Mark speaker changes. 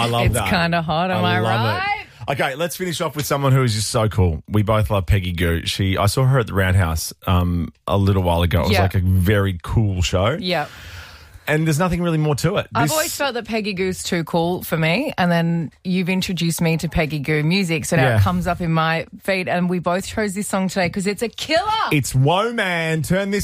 Speaker 1: I love that.
Speaker 2: It's kind of hot, am I
Speaker 1: love
Speaker 2: right?
Speaker 1: it. Okay, let's finish off with someone who is just so cool. We both love Peggy Gou. I saw her at the Roundhouse a little while ago. It was like a very cool show.
Speaker 2: Yeah.
Speaker 1: And there's nothing really more to it.
Speaker 2: I've always felt that Peggy Gou's too cool for me, and then you've introduced me to Peggy Gou music, so now it comes up in my feed, and we both chose this song today because it's a killer.
Speaker 1: It's Whoa Man. Turn this